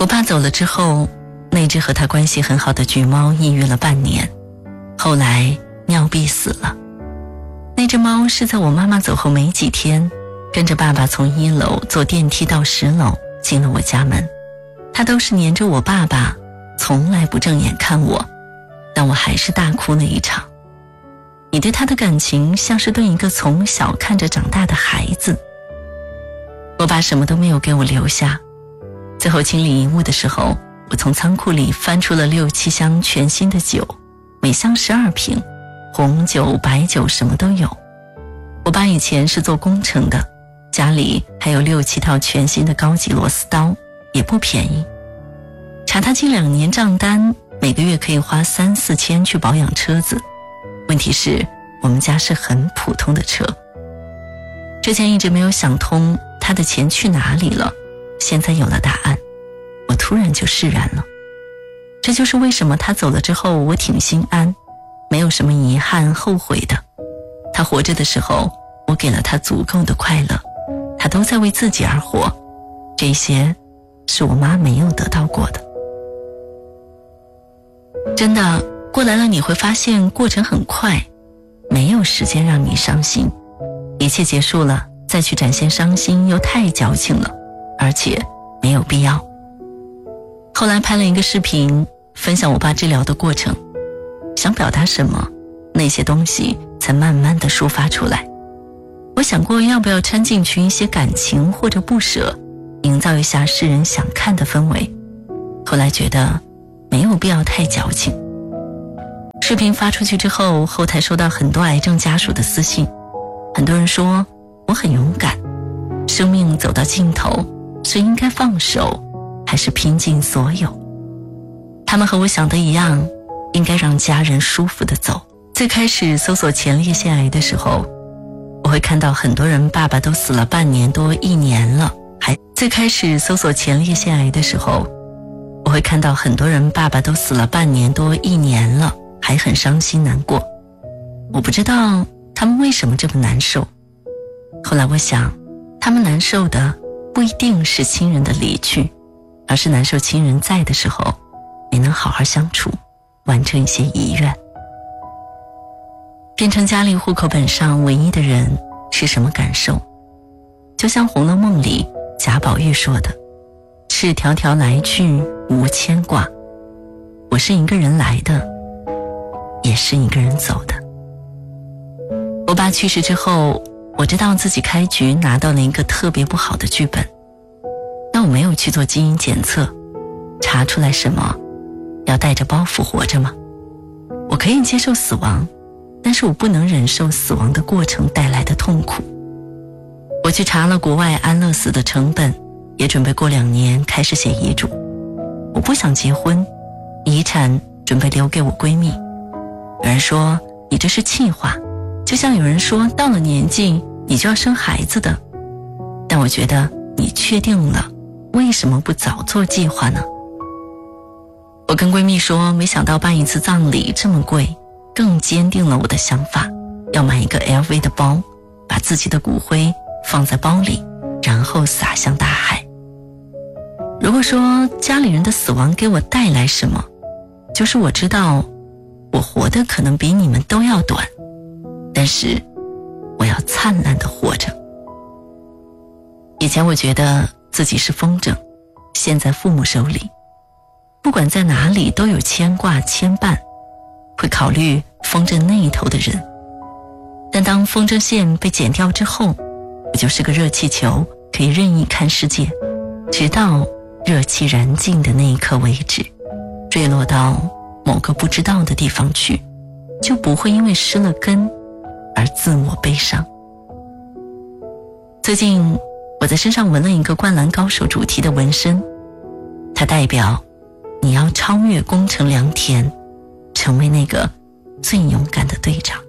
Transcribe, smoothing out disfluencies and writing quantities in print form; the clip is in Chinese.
爸走了之后，那只和他关系很好的橘猫抑郁了半年，后来尿闭死了。那只猫是在我妈妈走后没几天，跟着爸爸从1楼坐电梯到10楼进了我家门。它都是黏着我爸爸，从来不正眼看我，但我还是大哭了一场。你对他的感情像是对一个从小看着长大的孩子。我爸什么都没有给我留下，最后清理遗物的时候，我从仓库里翻出了6、7箱全新的酒，每箱12瓶，红酒、白酒什么都有。我爸以前是做工程的，家里还有6、7套全新的高级螺丝刀，也不便宜。查他近2年账单，每个月可以花3、4千去保养车子。问题是我们家是很普通的车。之前一直没有想通他的钱去哪里了，现在有了答案，我突然就释然了。这就是为什么他走了之后我挺心安，没有什么遗憾后悔的。他活着的时候，我给了他足够的快乐，他都在为自己而活，这些是我妈没有得到过的。真的，过来了你会发现过程很快，没有时间让你伤心，一切结束了再去展现伤心又太矫情了，而且没有必要。后来拍了一个视频，分享我爸治疗的过程，想表达什么，那些东西才慢慢地抒发出来。我想过要不要掺进去一些感情或者不舍，营造一下世人想看的氛围，后来觉得没有必要太矫情。视频发出去之后，后台收到很多癌症家属的私信，很多人说我很勇敢，生命走到尽头是应该放手还是拼尽所有？他们和我想的一样，应该让家人舒服地走。最开始搜索前列腺癌的时候，我会看到很多人爸爸都死了半年多1年了，最开始搜索前列腺癌的时候，我会看到很多人爸爸都死了半年多1年了，还很伤心难过。我不知道他们为什么这么难受。后来我想，他们难受的不一定是亲人的离去，而是难受亲人在的时候没能好好相处，完成一些遗愿。变成家里户口本上唯一的人是什么感受？就像《红楼梦》里贾宝玉说的，赤条条来去无牵挂。我是一个人来的，也是一个人走的。我爸去世之后，我知道自己开局拿到了一个特别不好的剧本，但我没有去做基因检测，查出来什么，要带着包袱活着吗？我可以接受死亡，但是我不能忍受死亡的过程带来的痛苦。我去查了国外安乐死的成本，也准备过2年开始写遗嘱。我不想结婚，遗产准备留给我闺蜜。有人说你这是气话，就像有人说到了年纪你就要生孩子的。但我觉得你确定了，为什么不早做计划呢？我跟闺蜜说，没想到办一次葬礼这么贵，更坚定了我的想法，要买一个 LV 的包，把自己的骨灰放在包里，然后洒向大海。如果说家里人的死亡给我带来什么，就是我知道我活得可能比你们都要短，但是我要灿烂地活着。以前我觉得自己是风筝，现在父母手里，不管在哪里都有牵挂牵绊，会考虑风筝那一头的人。但当风筝线被剪掉之后，我就是个热气球，可以任意看世界，直到热气燃尽的那一刻为止，坠落到某个不知道的地方去，就不会因为失了根而自我悲伤。最近我在身上纹了一个灌篮高手主题的纹身，它代表你要超越宫城良田，成为那个最勇敢的队长。